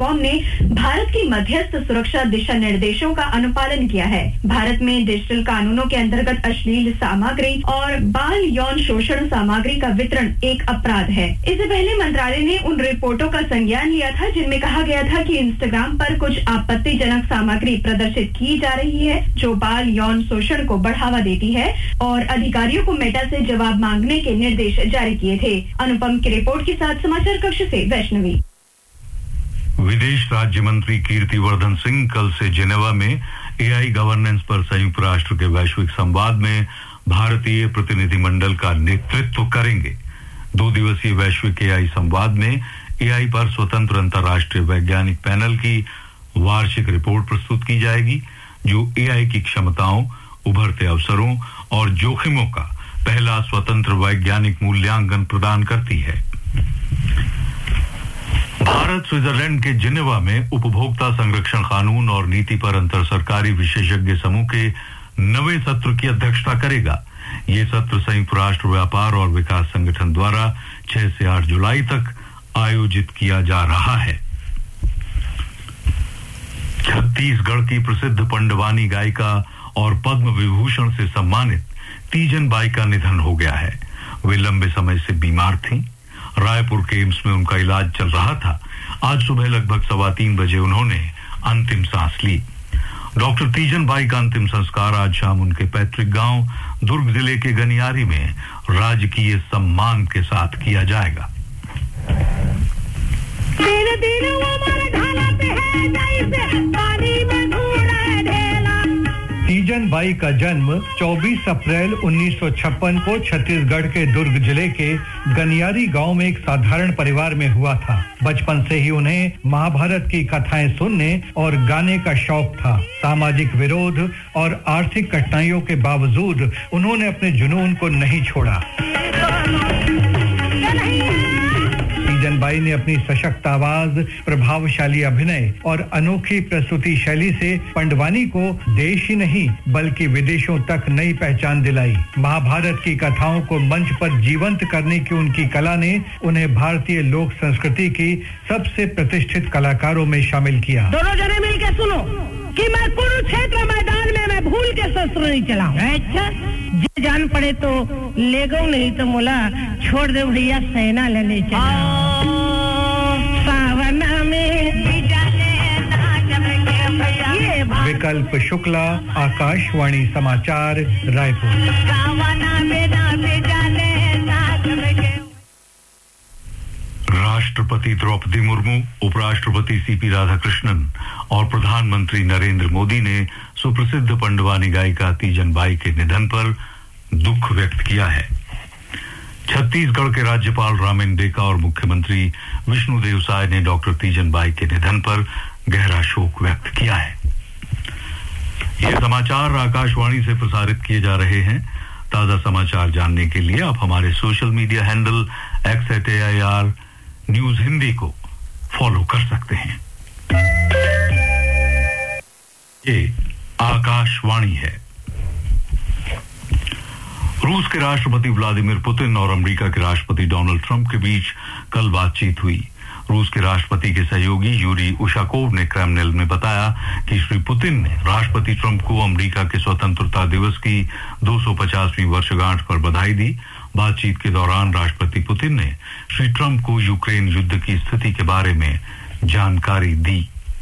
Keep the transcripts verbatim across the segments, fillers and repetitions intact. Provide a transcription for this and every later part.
Telecom ने भारत की मध्यस्थ सुरक्षा दिशा निर्देशों का अनुपालन किया है। भारत में डिजिटल कानूनों के अंतर्गत अश्लील सामग्री और बाल यौन शोषण सामग्री का वितरण एक अपराध है। इससे पहले मंत्रालय ने उन रिपोर्टों का संज्ञान लिया था जिनमें कहा गया था कि इंस्टाग्राम पर कुछ आपत्तिजनक सामग्री प्रदर्शित की जा रही है जो बाल यौन शोषण को बढ़ावा देती है और अधिकारियों को मेटा से जवाब मांगने के निर्देश जारी किए थे। अनुपम की रिपोर्ट के साथ समाचार कक्ष से वैष्णवी। विदेश राज्य मंत्री कीर्तिवर्धन सिंह कल से जेनेवा में एआई गवर्नेंस पर संयुक्त राष्ट्र के वैश्विक संवाद में भारतीय प्रतिनिधिमंडल का नेतृत्व करेंगे। दो दिवसीय वैश्विक एआई संवाद में एआई पर स्वतंत्र अंतर्राष्ट्रीय वैज्ञानिक पैनल की वार्षिक रिपोर्ट प्रस्तुत की जाएगी जो एआई की क्षमताओं, उभरते अवसरों और जोखिमों का पहला स्वतंत्र वैज्ञानिक मूल्यांकन प्रदान करती है। भारत स्विट्जरलैंड के जिनेवा में उपभोक्ता संरक्षण कानून और नीति पर अंतर सरकारी विशेषज्ञ समूह के नवे सत्र की अध्यक्षता करेगा। ये सत्र संयुक्त राष्ट्र व्यापार और विकास संगठन द्वारा छह से आठ जुलाई तक आयोजित किया जा रहा है। छत्तीसगढ़ की प्रसिद्ध पंडवानी गायिका और पद्म विभूषण से सम्मानित तीजन बाई का निधन हो गया है। वे लंबे समय से बीमार थीं। रायपुर के एम्स में उनका इलाज चल रहा था। आज सुबह लगभग सवा तीन बजे उन्होंने अंतिम सांस ली। डॉक्टर तीजन बाई का अंतिम संस्कार आज शाम उनके पैतृक गांव दुर्ग जिले के गनियारी में राजकीय सम्मान के साथ किया जाएगा। तेरे दिन वो मर ढालते हैं जैसे पानी में धूल ढेला। तीजन बाई का जन्म चौबीस अप्रैल उन्नीस सौ छप्पन को छत्तीसगढ़ के दुर्ग जिले के गनियारी गांव में एक साधारण परिवार में हुआ था। बचपन से ही उन्हें महाभारत की कथाएं सुनने और गाने का शौक था। सामाजिक विरोध और आर्थिक कठिनाइयों के बावजूद उन्होंने अपने जुनून को नहीं छोड़ा। तीजन बाई ने अपनी सशक्त आवाज, प्रभावशाली अभिनय और अनोखी प्रस्तुति शैली से पंडवानी को देश ही नहीं बल्कि विदेशों तक नई पहचान दिलाई। महाभारत की कथाओं को मंच पर जीवंत करने की उनकी कला ने उन्हें भारतीय लोक संस्कृति की सबसे प्रतिष्ठित कलाकारों में शामिल किया। दोनों जने मिलकर सुनो कि मैं कुरुक्षेत्र मैदान में मैं भूल के शस्त्र नहीं चलाऊं। अच्छा, जे जान पड़े तो ले गो, नहीं तो मोला छोड़ दे भैया, सेना लेने चला। सावन में विकल्प शुक्ला, आकाशवाणी समाचार, रायपुर। राष्ट्रपति द्रौपदी मुर्मू, उपराष्ट्रपति सीपी राधाकृष्णन और प्रधानमंत्री नरेंद्र मोदी ने सुप्रसिद्ध पंडवानी गायिका तीजन बाई के निधन पर दुख व्यक्त किया है। छत्तीसगढ़ के राज्यपाल रामेन डेका और मुख्यमंत्री विष्णुदेव साय ने डॉक्टर तीजन बाई के निधन पर गहरा शोक व्यक्त किया है। ये समाचार आकाशवाणी से प्रसारित किए जा रहे हैं। ताजा समाचार जानने के लिए आप हमारे social media handle x eight A I R news Hindi को फॉलो कर सकते हैं। ये आकाशवाणी है। रूस के राष्ट्रपति व्लादिमीर पुतिन और अमेरिका के राष्ट्रपति डोनाल्ड ट्रंप के बीच कल बातचीत हुई। रूस के राष्ट्रपति के सहयोगी यूरी उशाकोव ने क्रेमलिन में बताया कि श्री पुतिन ने राष्ट्रपति ट्रंप को अमेरिका के स्वतंत्रता दिवस की दो सौ पचासवीं वर्षगांठ पर बधाई दी। बातचीत के दौरान राष्ट्रपति पुतिन ने श्री ट्रंप को यूक्रेन युद्ध की स्थिति के बारे में जानकारी दी।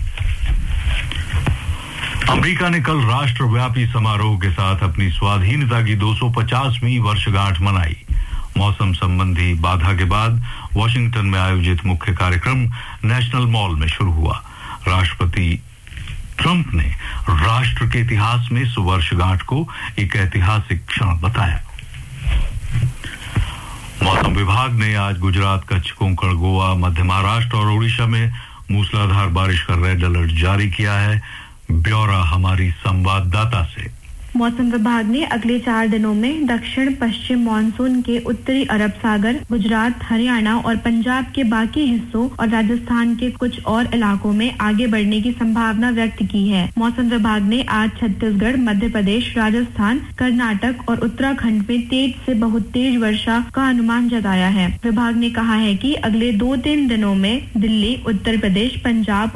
अमेरिका ने कल राष्ट्रव्यापी समारोह के साथ अपनी स्वाधीनता की दो सौ पचासवीं वर्षगांठ मनाई। मौसम संबंधी बाधा के बाद वॉशिंगटन में आयोजित मुख्य कार्यक्रम नेशनल मॉल में शुरू हुआ। राष्ट्रपति ट्रंप ने राष्ट्र के इतिहास में इस वर्षगांठ को एक ऐतिहासिक क्षण बताया। मौसम विभाग ने आज गुजरात, कच्छ, कोंकण, गोवा, मध्य महाराष्ट्र और ओडिशा में मूसलाधार बारिश का रेड अलर्ट जारी किया है। ब्यौरा हमारी संवाददाता से। मौसम विभाग ने अगले चार दिनों में दक्षिण पश्चिम मानसून के उत्तरी अरब सागर, गुजरात, हरियाणा और पंजाब के बाकी हिस्सों और राजस्थान के कुछ और इलाकों में आगे बढ़ने की संभावना व्यक्त की है। मौसम विभाग ने आज छत्तीसगढ़, मध्य प्रदेश, राजस्थान, कर्नाटक और उत्तराखंड में तेज से बहुत तेज वर्षा का अनुमान जताया है। विभाग ने कहा है कि अगले दो तीन दिनों में दिल्ली, उत्तर प्रदेश, पंजाब